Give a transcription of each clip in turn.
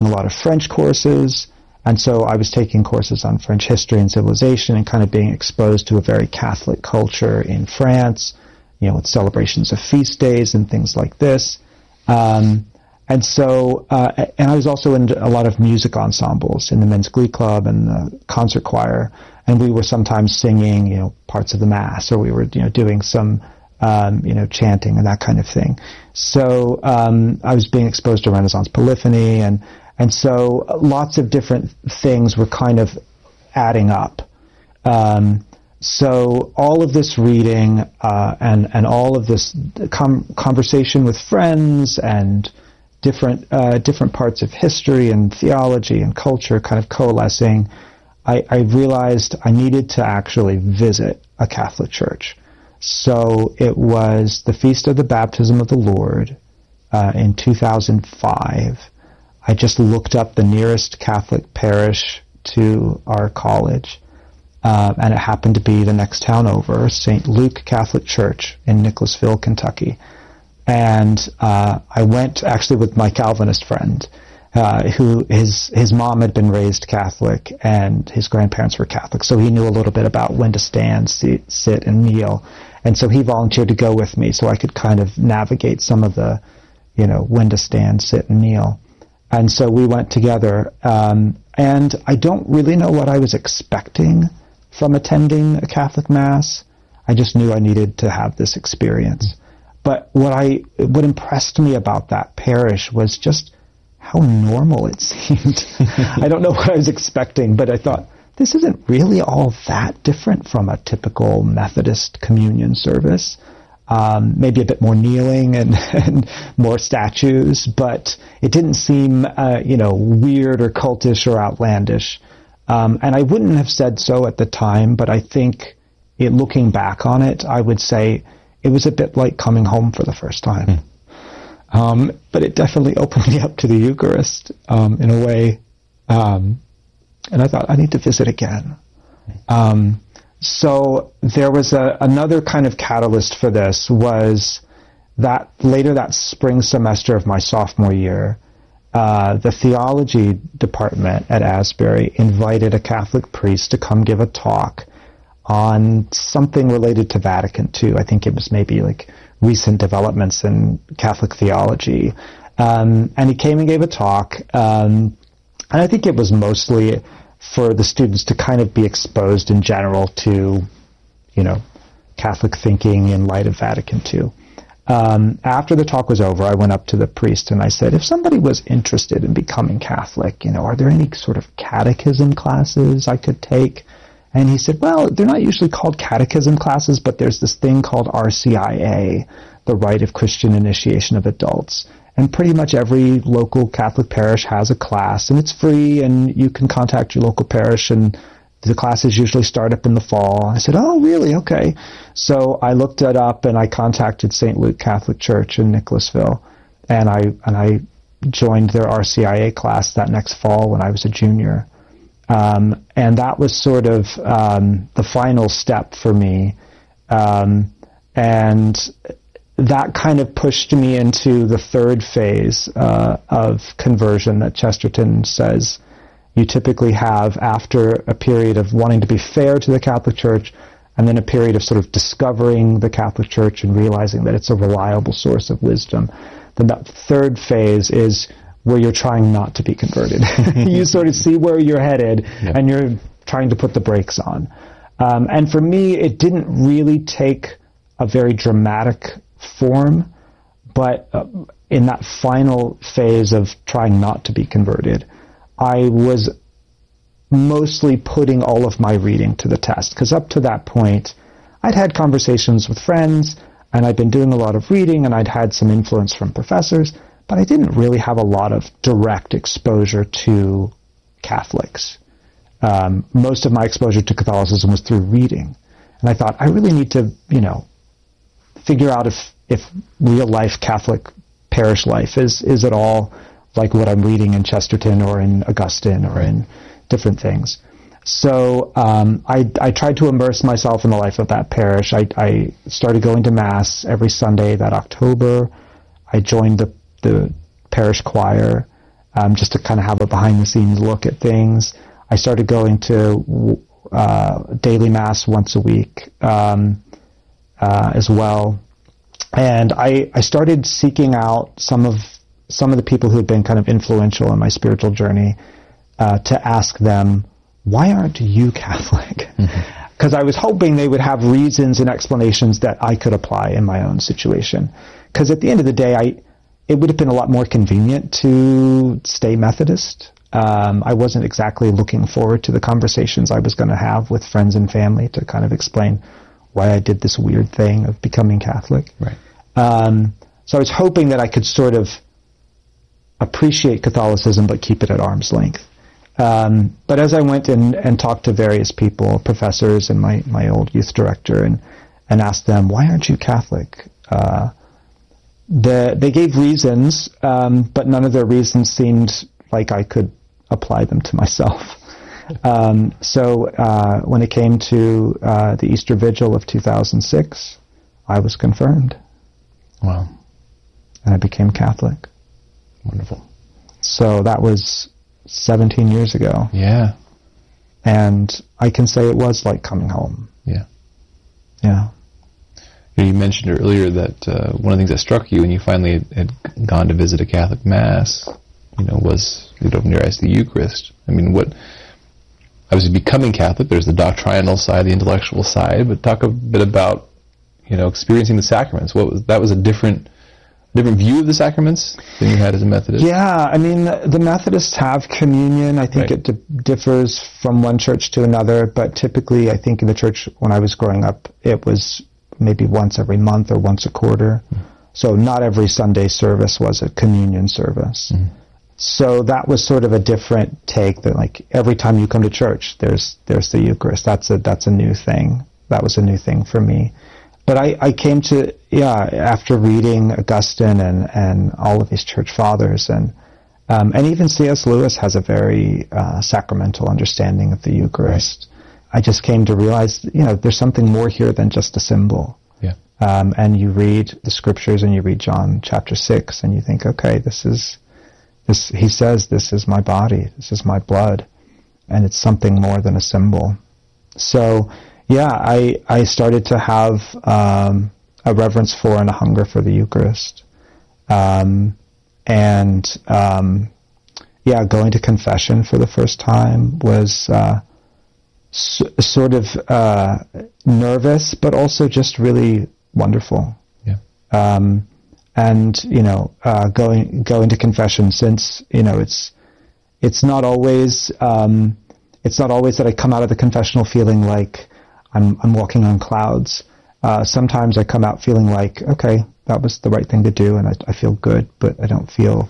a lot of French courses, and so I was taking courses on French history and civilization and kind of being exposed to a very Catholic culture in France, with celebrations of feast days and things like this. And I was also in a lot of music ensembles in the men's glee club and the concert choir, and we were sometimes singing, parts of the Mass, or we were, doing some, chanting and that kind of thing. So I was being exposed to Renaissance polyphony, and so lots of different things were kind of adding up. So all of this reading and all of this conversation with friends and different parts of history and theology and culture kind of coalescing, I realized I needed to actually visit a Catholic church. So it was the Feast of the Baptism of the Lord in 2005. I just looked up the nearest Catholic parish to our college, and it happened to be the next town over, St. Luke Catholic Church in Nicholasville, Kentucky. And I went actually with my Calvinist friend, who his mom had been raised Catholic and his grandparents were Catholic, so he knew a little bit about when to stand, sit, and kneel. And so he volunteered to go with me so I could kind of navigate some of the, when to stand, sit, and kneel. And so we went together, and I don't really know what I was expecting from attending a Catholic Mass. I just knew I needed to have this experience. But what impressed me about that parish was just how normal it seemed. I don't know what I was expecting, but I thought, this isn't really all that different from a typical Methodist communion service. Maybe a bit more kneeling and more statues, but it didn't seem, weird or cultish or outlandish. And I wouldn't have said so at the time, but I think looking back on it, I would say it was a bit like coming home for the first time. But it definitely opened me up to the Eucharist in a way. And I thought, I need to visit again. So there was another kind of catalyst for this was that later that spring semester of my sophomore year, the theology department at Asbury invited a Catholic priest to come give a talk on something related to Vatican II. I think it was maybe like recent developments in Catholic theology. And he came and gave a talk. And I think it was mostly for the students to kind of be exposed in general to, Catholic thinking in light of Vatican II. After the talk was over, I went up to the priest and I said, if somebody was interested in becoming Catholic, are there any sort of catechism classes I could take? And he said, well, they're not usually called catechism classes, but there's this thing called RCIA, the Rite of Christian Initiation of Adults. And pretty much every local Catholic parish has a class, and it's free, and you can contact your local parish, and the classes usually start up in the fall. I said, oh, really? Okay. So I looked it up, and I contacted St. Luke Catholic Church in Nicholasville, and I joined their RCIA class that next fall when I was a junior. And that was sort of the final step for me. And that kind of pushed me into the third phase of conversion that Chesterton says you typically have after a period of wanting to be fair to the Catholic Church, and then a period of sort of discovering the Catholic Church and realizing that it's a reliable source of wisdom. Then that third phase is where you're trying not to be converted. You sort of see where you're headed, and you're trying to put the brakes on. And for me, it didn't really take a very dramatic form, but in that final phase of trying not to be converted, I was mostly putting all of my reading to the test, because up to that point, I'd had conversations with friends, and I'd been doing a lot of reading, and I'd had some influence from professors, but I didn't really have a lot of direct exposure to Catholics. Most of my exposure to Catholicism was through reading. And I thought, I really need to, figure out if real-life Catholic parish life is at all like what I'm reading in Chesterton or in Augustine or in different things. So I tried to immerse myself in the life of that parish. I started going to Mass every Sunday that October. I joined the parish choir, just to kind of have a behind-the-scenes look at things. I started going to daily mass once a week as well, and I started seeking out some of the people who had been kind of influential in my spiritual journey to ask them, why aren't you Catholic? Because I was hoping they would have reasons and explanations that I could apply in my own situation. Because at the end of the day, it would have been a lot more convenient to stay Methodist. I wasn't exactly looking forward to the conversations I was going to have with friends and family to kind of explain why I did this weird thing of becoming Catholic. Right. So I was hoping that I could sort of appreciate Catholicism but keep it at arm's length. But as I went and talked to various people, professors and my old youth director, and asked them, why aren't you Catholic? They gave reasons, but none of their reasons seemed like I could apply them to myself. So when it came to the Easter Vigil of 2006, I was confirmed. Wow. And I became Catholic. Wonderful. So that was 17 years ago. Yeah. And I can say it was like coming home. Yeah. Yeah. You mentioned earlier that one of the things that struck you when you finally had gone to visit a Catholic Mass, was you'd open your eyes to the Eucharist. I mean, obviously becoming Catholic, there's the doctrinal side, the intellectual side, but talk a bit about, experiencing the sacraments. That was a different view of the sacraments than you had as a Methodist? Yeah, I mean, the Methodists have communion. I think it differs from one church to another, but typically I think in the church when I was growing up, it was maybe once every month or once a quarter. So not every Sunday service was a communion service. So that was sort of a different take, that like every time you come to church, there's the Eucharist. That's a new thing. That was a new thing for me. But I came to, after reading Augustine and all of these church fathers, and even C.S. Lewis has a very sacramental understanding of the Eucharist. I just came to realize, there's something more here than just a symbol. Yeah. And you read the scriptures and you read John chapter 6 and you think, okay, he says, this is my body, this is my blood, and it's something more than a symbol. So, I started to have a reverence for and a hunger for the Eucharist. Going to confession for the first time was sort of nervous, but also just really wonderful. Yeah. Going to confession, since it's not always that I come out of the confessional feeling like I'm walking on clouds. Sometimes I come out feeling like, okay, that was the right thing to do, and I feel good, but I don't feel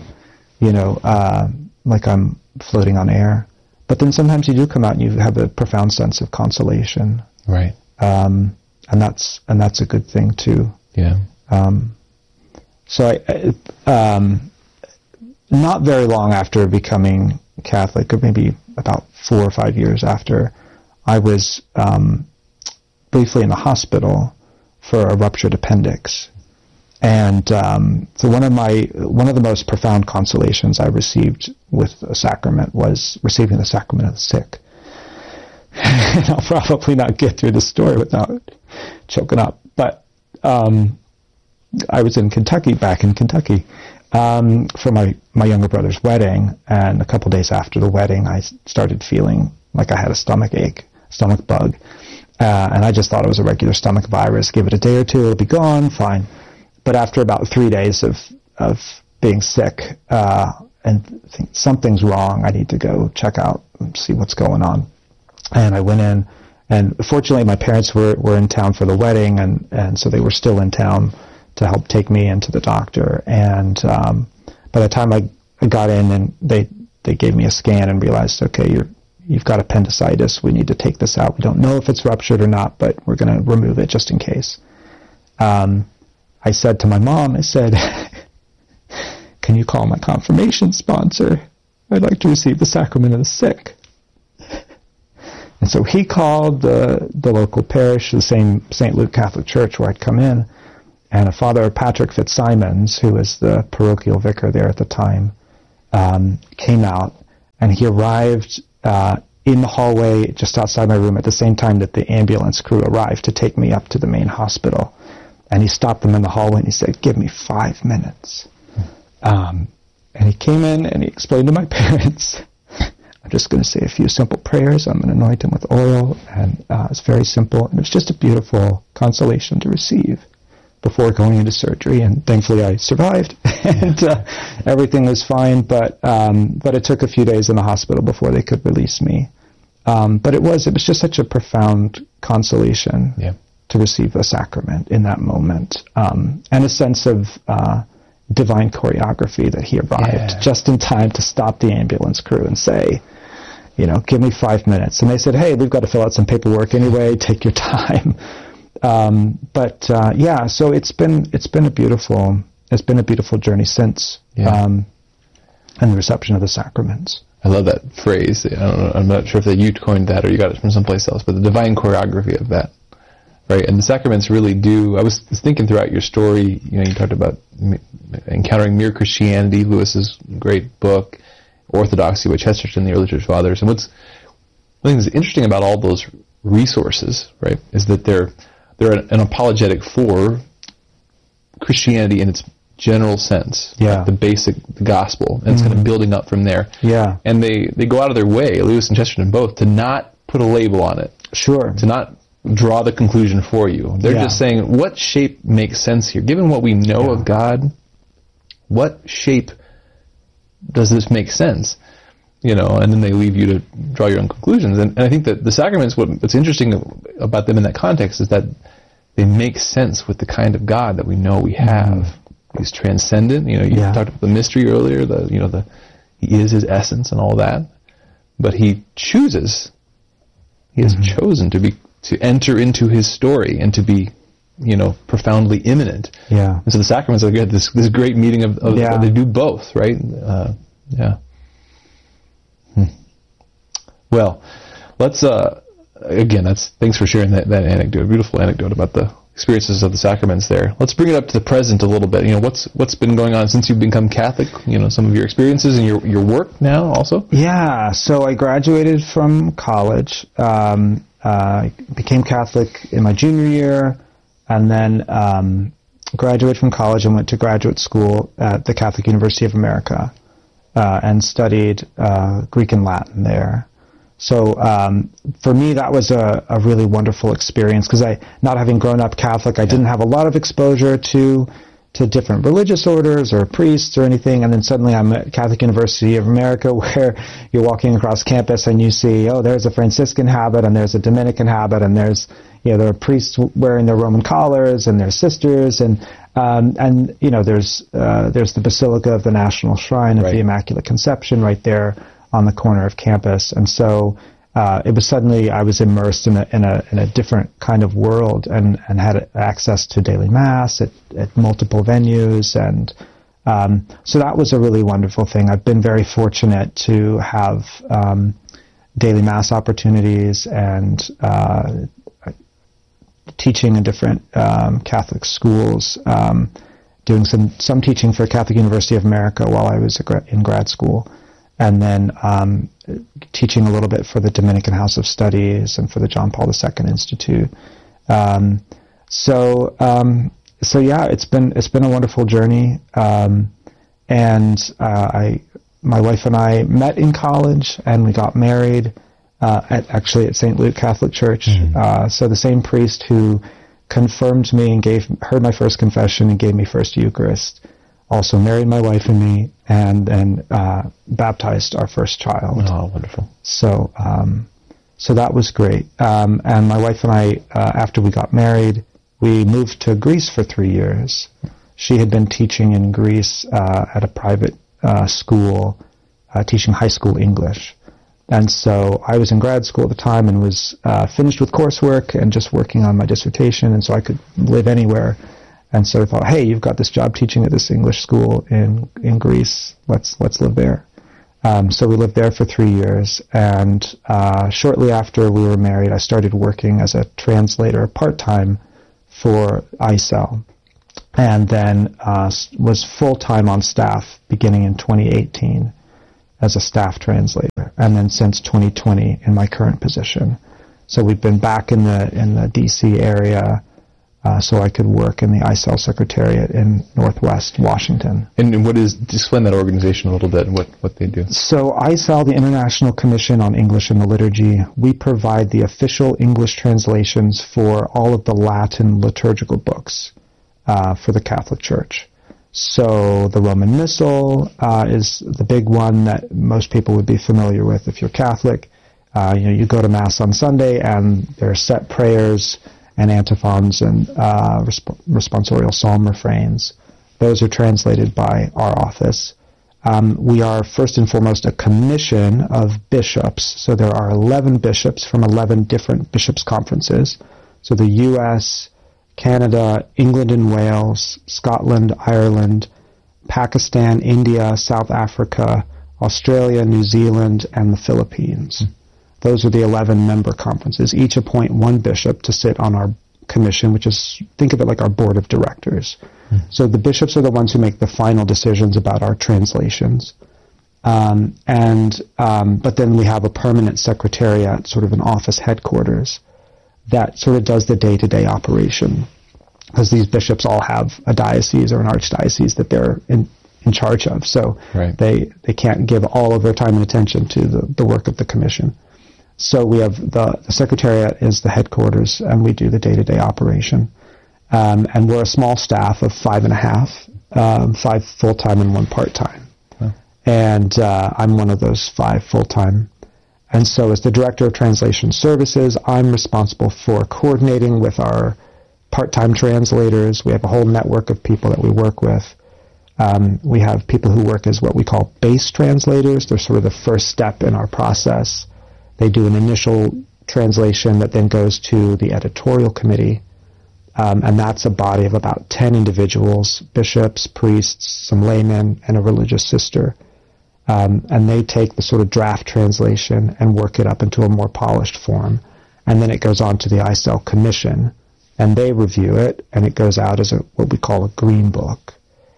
like I'm floating on air. But then sometimes you do come out and you have a profound sense of consolation. Right. And that's a good thing too. Yeah. So I not very long after becoming Catholic, or maybe about 4 or 5 years after, I was briefly in the hospital for a ruptured appendix. And so one of the most profound consolations I received with a sacrament was receiving the sacrament of the sick. And I'll probably not get through the story without choking up. But I was back in Kentucky, for my younger brother's wedding, and a couple days after the wedding, I started feeling like I had a stomach bug, and I just thought it was a regular stomach virus. Give it a day or two, it'll be gone, fine. But after about 3 days of being sick, and think something's wrong, I need to go check out and see what's going on. And I went in, and fortunately my parents were in town for the wedding, and so they were still in town to help take me into the doctor. And by the time I got in, and they gave me a scan and realized, okay, you've got appendicitis, we need to take this out. We don't know if it's ruptured or not, but we're going to remove it just in case. I said to my mom, I said, can you call my confirmation sponsor? I'd like to receive the sacrament of the sick. And so he called the local parish, the same St. Luke Catholic Church where I'd come in, and a Father Patrick Fitzsimons, who was the parochial vicar there at the time, came out, and he arrived in the hallway just outside my room at the same time that the ambulance crew arrived to take me up to the main hospital. And he stopped them in the hallway and he said, "Give me 5 minutes." And he came in and he explained to my parents, "I'm just going to say a few simple prayers. I'm going to anoint him with oil." And it's very simple. And it was just a beautiful consolation to receive before going into surgery. And thankfully I survived and everything was fine. But it took a few days in the hospital before they could release me. But it was just such a profound consolation. Yeah. To receive a sacrament in that moment, and a sense of divine choreography that he arrived just in time to stop the ambulance crew and say, "Give me 5 minutes." And they said, "Hey, we've got to fill out some paperwork anyway. Take your time." So it's been a beautiful journey since, and the reception of the sacraments. I love that phrase. I'm not sure if that you coined that or you got it from someplace else, but the divine choreography of that. Right, and the sacraments really do. I was thinking throughout your story, you talked about encountering mere Christianity, Lewis's great book, Orthodoxy by Chesterton, the early church fathers. And one thing that's interesting about all those resources, right, is that they're an apologetic for Christianity in its general sense, like the gospel, and it's kind of building up from there. Yeah, and they go out of their way, Lewis and Chesterton both, to not put a label on it. Sure, to not draw the conclusion for you. They're just saying, what shape makes sense here? Given what we know of God, what shape does this make sense? And then they leave you to draw your own conclusions. And I think that the sacraments, what's interesting about them in that context is that they make sense with the kind of God that we know we have. He's transcendent. You talked about the mystery earlier, he is his essence and all that. But he has chosen to enter into his story and to be, profoundly immanent. Yeah. And so the sacraments are this great meeting of they do both, right? Well, let's thanks for sharing that anecdote, beautiful anecdote about the experiences of the sacraments there. Let's bring it up to the present a little bit. What's been going on since you've become Catholic? Some of your experiences and your work now also? Yeah. So I graduated from college. I became Catholic in my junior year, and then graduated from college and went to graduate school at the Catholic University of America and studied Greek and Latin there. So for me, that was a really wonderful experience because not having grown up Catholic, I didn't have a lot of exposure to different religious orders or priests or anything, and then suddenly I'm at Catholic University of America where you're walking across campus and you see, there's a Franciscan habit and there's a Dominican habit and there's, there are priests wearing their Roman collars and there's sisters and there's the Basilica of the National Shrine of the Immaculate Conception right there on the corner of campus, and so it was suddenly I was immersed in a different kind of world and had access to daily mass at multiple venues, and so that was a really wonderful thing. I've been very fortunate to have daily mass opportunities and teaching in different Catholic schools, doing some teaching for Catholic University of America while I was in grad school. And then teaching a little bit for the Dominican House of Studies and for the John Paul II Institute. So it's been a wonderful journey. My wife and I met in college, and we got married at St. Luke Catholic Church. So the same priest who confirmed me and heard my first confession and gave me first Eucharist also married my wife and me, and then baptized our first child. Oh, wonderful! So that was great. And my wife and I, after we got married, we moved to Greece for 3 years. She had been teaching in Greece at a private school, teaching high school English. And so I was in grad school at the time and was finished with coursework and just working on my dissertation, and so I could live anywhere. And so I thought, hey, you've got this job teaching at this English school in Greece. Let's live there. So we lived there for 3 years, and shortly after we were married, I started working as a translator part-time for ICEL, and then was full-time on staff beginning in 2018. as a staff translator, and then since 2020 in my current position. So we've been back in the D.C. area, so I could work in the ICEL Secretariat in Northwest Washington. And what is, explain that organization a little bit and what they do. So ICEL, the International Commission on English and the Liturgy, we provide the official English translations for all of the Latin liturgical books for the Catholic Church. So the Roman Missal is the big one that most people would be familiar with if you're Catholic. You go to Mass on Sunday and there are set prayers and antiphons and responsorial psalm refrains. Those are translated by our office. We are first and foremost a commission of bishops. So there are 11 bishops from 11 different bishops' conferences. So the U.S., Canada, England and Wales, Scotland, Ireland, Pakistan, India, South Africa, Australia, New Zealand, and the Philippines. Those are the 11 member conferences. Each appoint one bishop to sit on our commission, which is, think of it like our board of directors. So the bishops are the ones who make the final decisions about our translations. But then we have a permanent secretariat, sort of an office headquarters, that sort of does the day-to-day operation. Because these bishops all have a diocese or an archdiocese that they're in charge of. So they can't give all of their time and attention to the work of the commission. So we have the Secretariat is the headquarters, and we do the day-to-day operation. And we're a small staff of 5.5, 5 full-time and 1 part-time. Wow. And I'm one of those 5 full-time. And so as the Director of Translation Services, I'm responsible for coordinating with our part-time translators. We have a whole network of people that we work with. We have people who work as what we call base translators. They're sort of the first step in our process. They do an initial translation that then goes to the editorial committee, and that's a body of about 10 individuals, bishops, priests, some laymen, and a religious sister. And they take the sort of draft translation and work it up into a more polished form. And then it goes on to the ICEL Commission, and they review it, and it goes out as what we call a green book.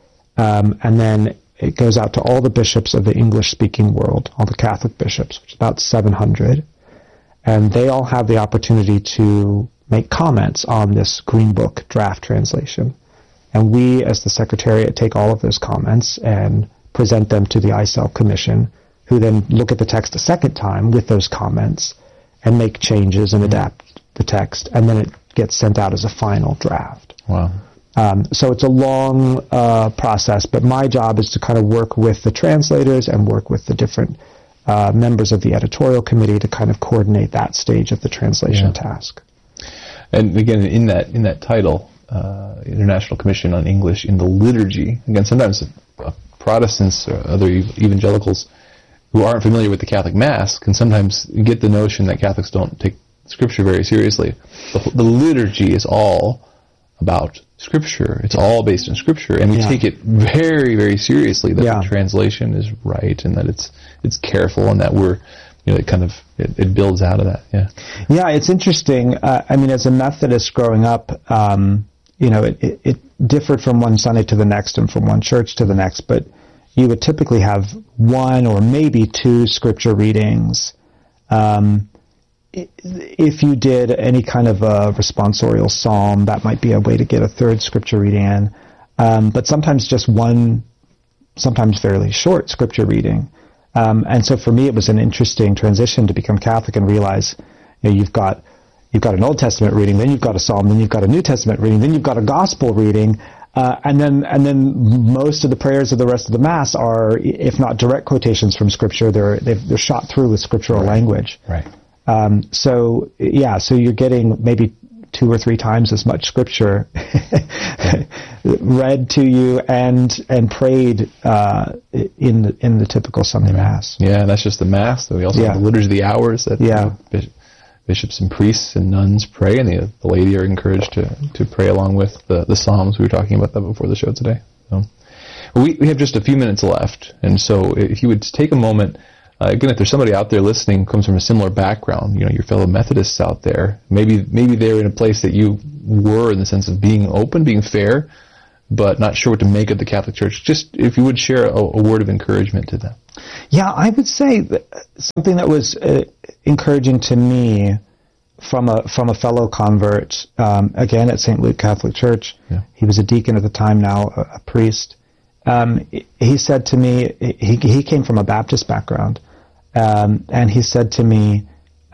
And then it goes out to all the bishops of the English-speaking world, all the Catholic bishops, which is about 700, and they all have the opportunity to make comments on this Green Book draft translation. And we, as the Secretariat, take all of those comments and present them to the ICEL Commission, who then look at the text a second time with those comments and make changes and adapt the text, and then it gets sent out as a final draft. Wow. So it's a long process, but my job is to kind of work with the translators and work with the different members of the editorial committee to kind of coordinate that stage of the translation task. And again, in that title, International Commission on English in the Liturgy, again, sometimes Protestants or other evangelicals who aren't familiar with the Catholic Mass can sometimes get the notion that Catholics don't take Scripture very seriously. The liturgy is all about Scripture. It's all based on Scripture, and we take it very, very seriously that the translation is right and that it's careful and that we're, it kind of it builds out of that. Yeah, it's interesting. I mean, as a Methodist growing up, it differed from one Sunday to the next and from one church to the next, but you would typically have 1 or maybe 2 Scripture readings. If you did any kind of a responsorial psalm, that might be a way to get a 3rd Scripture reading in. But sometimes just 1, sometimes fairly short Scripture reading. And so for me, it was an interesting transition to become Catholic and realize, you've got an Old Testament reading, then you've got a psalm, then you've got a New Testament reading, then you've got a gospel reading, and then most of the prayers of the rest of the Mass are, if not direct quotations from Scripture, they're shot through with scriptural language. Right. So you're getting maybe 2 or 3 times as much Scripture read to you and prayed in the typical Sunday Mass. Yeah, and that's just the Mass. We also have the Liturgy of the Hours that bishops and priests and nuns pray, and the laity are encouraged to pray along with the Psalms. We were talking about that before the show today. So we have just a few minutes left, and so if you would take a moment. Again, if there's somebody out there listening who comes from a similar background, your fellow Methodists out there, maybe they're in a place that you were in the sense of being open, being fair, but not sure what to make of the Catholic Church. Just if you would share a word of encouragement to them. Yeah, I would say that something that was encouraging to me from a fellow convert, again at St. Luke Catholic Church. Yeah. He was a deacon at the time, now a priest. He said to me, he came from a Baptist background, and he said to me,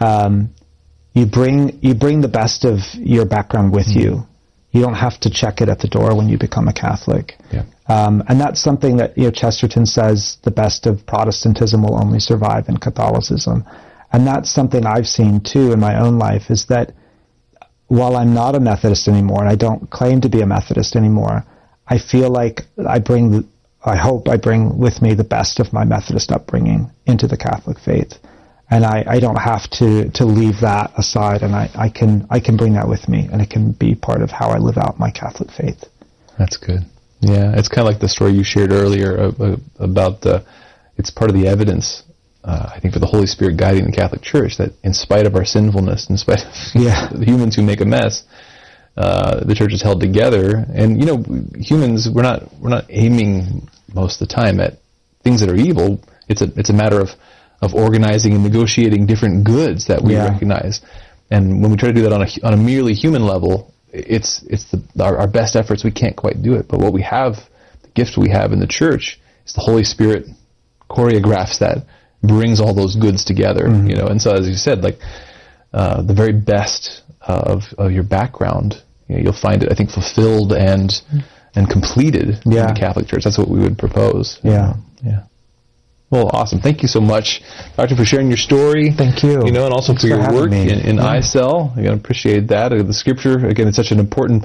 you bring the best of your background with you. You don't have to check it at the door when you become a Catholic. Yeah. And that's something that Chesterton says the best of Protestantism will only survive in Catholicism. And that's something I've seen too in my own life, is that while I'm not a Methodist anymore, and I don't claim to be a Methodist anymore, I feel like I hope I bring with me the best of my Methodist upbringing into the Catholic faith. And I don't have to leave that aside, and I can bring that with me, and it can be part of how I live out my Catholic faith. That's good. Yeah, it's kind of like the story you shared earlier about it's part of the evidence, I think, for the Holy Spirit guiding the Catholic Church, that in spite of our sinfulness, in spite of the humans who make a mess, the Church is held together. And humans, we're not aiming most of the time at things that are evil. It's a matter of organizing and negotiating different goods that we recognize. And when we try to do that on a merely human level, it's our best efforts. We can't quite do it. But what we have, the gift we have in the Church, is the Holy Spirit choreographs that, brings all those goods together. And so, as you said, like the very best of your background, you'll find it, I think, fulfilled and completed in the Catholic Church. That's what we would propose. Yeah. Well, awesome. Thank you so much, Doctor, for sharing your story. Thank you. And also for your work in ICEL. Again, appreciate that. The Scripture, again, it's such an important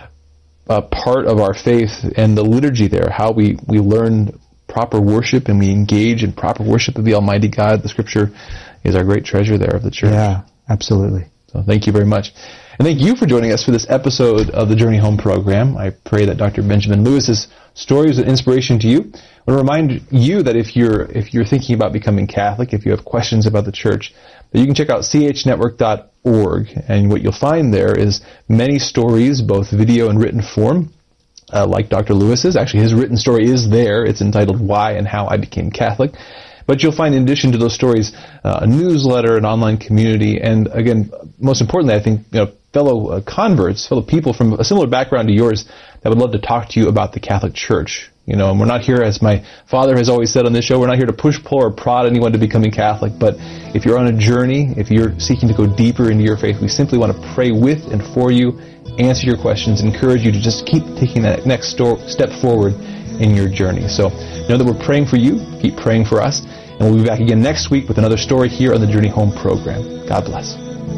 part of our faith, and the liturgy there, how we learn proper worship and we engage in proper worship of the Almighty God. The Scripture is our great treasure there of the Church. Yeah, absolutely. So thank you very much. And thank you for joining us for this episode of the Journey Home program. I pray that Dr. Benjamin Lewis's story is an inspiration to you. I want to remind you that if you're thinking about becoming Catholic, if you have questions about the Church, that you can check out chnetwork.org. And what you'll find there is many stories, both video and written form, like Dr. Lewis's. Actually, his written story is there. It's entitled Why and How I Became Catholic. But you'll find, in addition to those stories, a newsletter, an online community, and again, most importantly, I think, fellow converts, fellow people from a similar background to yours that would love to talk to you about the Catholic Church. And we're not here, as my father has always said on this show, we're not here to push, pull, or prod anyone to becoming Catholic. But if you're on a journey, if you're seeking to go deeper into your faith, we simply want to pray with and for you, answer your questions, encourage you to just keep taking that next step forward in your journey. So know that we're praying for you. Keep praying for us. And we'll be back again next week with another story here on the Journey Home program. God bless.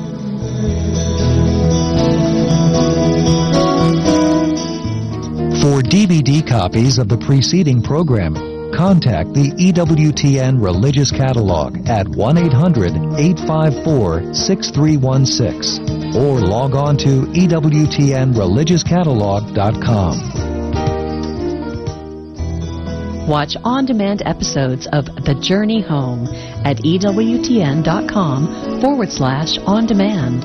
For DVD copies of the preceding program, contact the EWTN Religious Catalog at 1-800-854-6316 or log on to EWTNReligiousCatalog.com. Watch on-demand episodes of The Journey Home at EWTN.com/on-demand.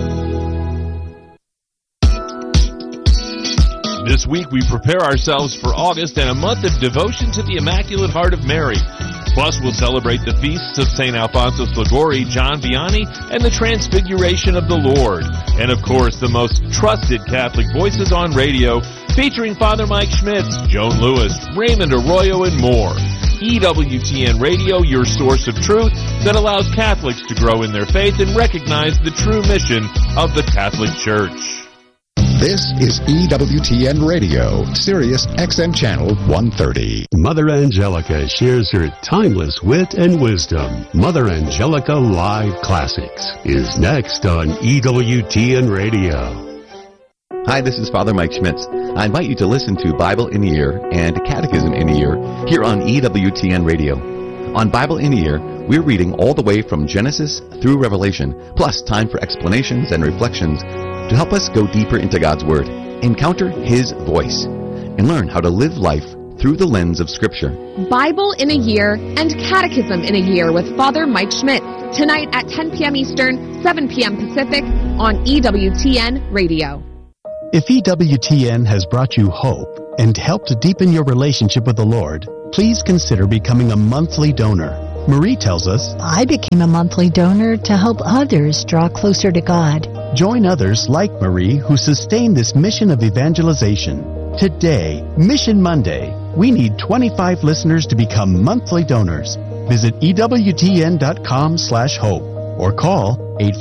This week we prepare ourselves for August and a month of devotion to the Immaculate Heart of Mary. Plus, we'll celebrate the feasts of St. Alphonsus Liguori, John Vianney, and the Transfiguration of the Lord. And of course, the most trusted Catholic voices on radio, featuring Father Mike Schmitz, Joan Lewis, Raymond Arroyo, and more. EWTN Radio, your source of truth that allows Catholics to grow in their faith and recognize the true mission of the Catholic Church. This is EWTN Radio, Sirius XM Channel 130. Mother Angelica shares her timeless wit and wisdom. Mother Angelica Live Classics is next on EWTN Radio. Hi, this is Father Mike Schmitz. I invite you to listen to Bible in the Ear and Catechism in the Ear here on EWTN Radio. On Bible in the Ear, we're reading all the way from Genesis through Revelation, plus time for explanations and reflections to help us go deeper into God's Word, encounter His voice, and learn how to live life through the lens of Scripture. Bible in a Year and Catechism in a Year with Father Mike Schmitz, tonight at 10 p.m. Eastern, 7 p.m. Pacific on EWTN Radio. If EWTN has brought you hope and help to deepen your relationship with the Lord, please consider becoming a monthly donor. Marie tells us, I became a monthly donor to help others draw closer to God. Join others like Marie who sustain this mission of evangelization. Today, Mission Monday, we need 25 listeners to become monthly donors. Visit EWTN.com/hope or call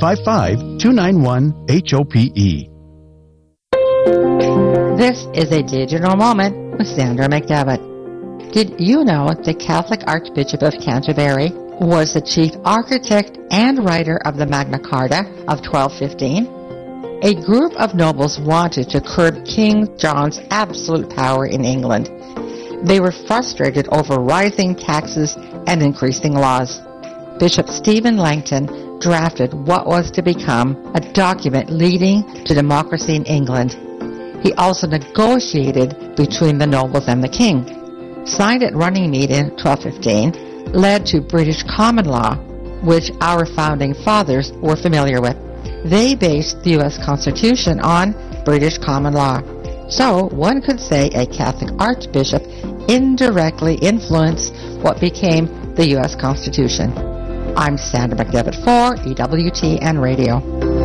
855-291-HOPE. This is a digital moment with Sandra McDevitt. Did you know the Catholic Archbishop of Canterbury was the chief architect and writer of the Magna Carta of 1215? A group of nobles wanted to curb King John's absolute power in England. They were frustrated over rising taxes and increasing laws. Bishop Stephen Langton drafted what was to become a document leading to democracy in England. He also negotiated between the nobles and the king. Signed at Runnymede in 1215, led to British common law, which our founding fathers were familiar with. They based the U.S. Constitution on British common law. So one could say a Catholic archbishop indirectly influenced what became the U.S. Constitution. I'm Sandra McDevitt for EWTN Radio.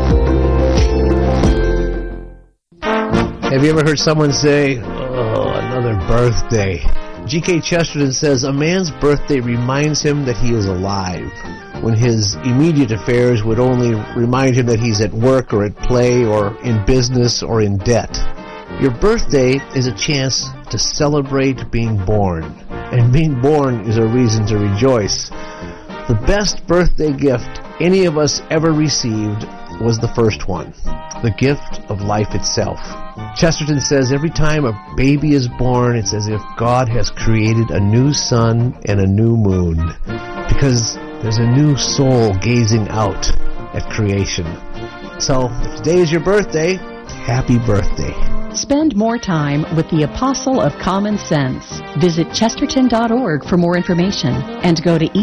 Have you ever heard someone say, "Oh, another birthday"? G.K. Chesterton says, a man's birthday reminds him that he is alive, when his immediate affairs would only remind him that he's at work or at play or in business or in debt. Your birthday is a chance to celebrate being born, and being born is a reason to rejoice. The best birthday gift any of us ever received was the first one, the gift of life itself. Chesterton says every time a baby is born, it's as if God has created a new sun and a new moon, because there's a new soul gazing out at creation. So, if today is your birthday, happy birthday. Spend more time with the Apostle of Common Sense. Visit chesterton.org for more information and go to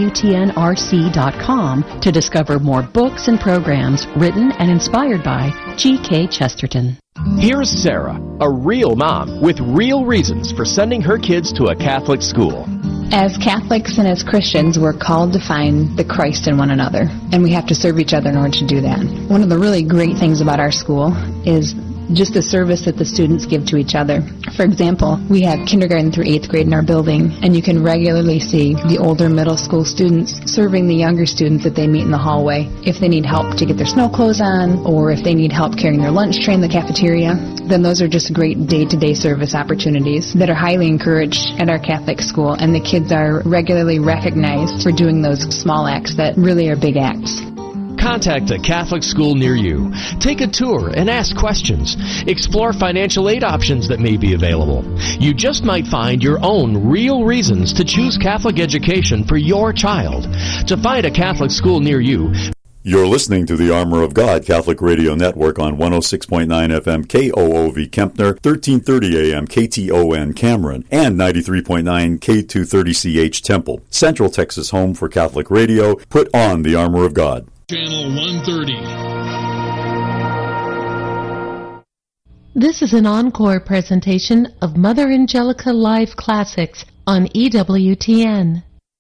EWTNRC.com to discover more books and programs written and inspired by G.K. Chesterton. Here's Sarah, a real mom with real reasons for sending her kids to a Catholic school. As Catholics and as Christians, we're called to find the Christ in one another, and we have to serve each other in order to do that. One of the really great things about our school is just the service that the students give to each other. For example, we have kindergarten through 8th grade in our building, and you can regularly see the older middle school students serving the younger students that they meet in the hallway. If they need help to get their snow clothes on, or if they need help carrying their lunch tray in the cafeteria, then those are just great day-to-day service opportunities that are highly encouraged at our Catholic school, and the kids are regularly recognized for doing those small acts that really are big acts. Contact a Catholic school near you. Take a tour and ask questions. Explore financial aid options that may be available. You just might find your own real reasons to choose Catholic education for your child. To find a Catholic school near you, you're listening to the Armor of God Catholic Radio Network on 106.9 FM KOOV Kempner, 1330 AM KTON Cameron, and 93.9 K230CH Temple. Central Texas home for Catholic radio. Put on the Armor of God. Channel 130. This is an encore presentation of Mother Angelica Live Classics on EWTN.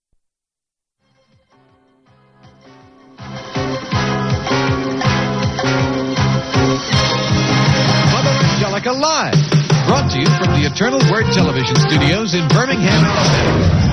Mother Angelica Live, brought to you from the Eternal Word Television Studios in Birmingham, Alabama.